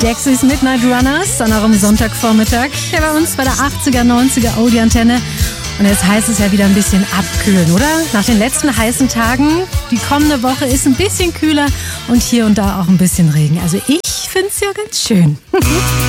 Dexys Midnight Runners an eurem Sonntagvormittag hier bei uns bei der 80er, 90er Audi-Antenne. Und jetzt heißt es ja wieder ein bisschen abkühlen, oder? Nach den letzten heißen Tagen, die kommende Woche ist ein bisschen kühler und hier und da auch ein bisschen Regen. Also ich finde es ja ganz schön.